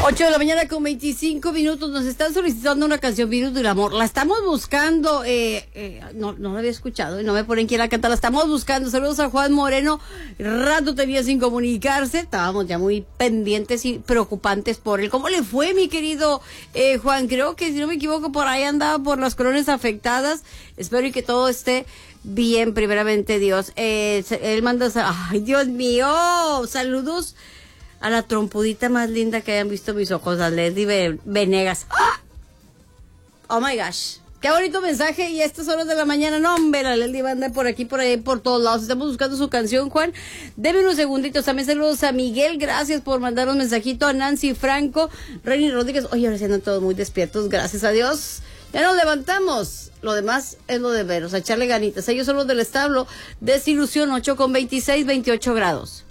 8 de la mañana con 25 minutos. Nos están solicitando una canción, Virus del Amor. La estamos buscando. No la había escuchado y no me ponen quién la canta. La estamos buscando. Saludos a Juan Moreno. Rato tenía sin comunicarse. Estábamos ya muy pendientes y preocupantes por él. ¿Cómo le fue, mi querido Juan? Creo que, si no me equivoco, por ahí andaba por las colonias afectadas. Espero y que todo esté bien, primeramente Dios. Él manda... ¡Ay, Dios mío! Saludos a la trompudita más linda que hayan visto mis ojos, a Leslie Venegas. ¡Ah! Oh my gosh, qué bonito mensaje. Y a estas horas de la mañana, no, hombre, la Leslie va a andar por aquí, por ahí, por todos lados. Estamos buscando su canción, Juan. Deme unos segunditos. También saludos a Miguel, gracias por mandar un mensajito. A Nancy Franco, Reni Rodríguez. Oye, ahora sí andan todos muy despiertos, gracias a Dios. Ya nos levantamos. Lo demás es lo de veros, a echarle ganitas. Ellos son los del establo. Desilusión, 8 con 26, 28 grados.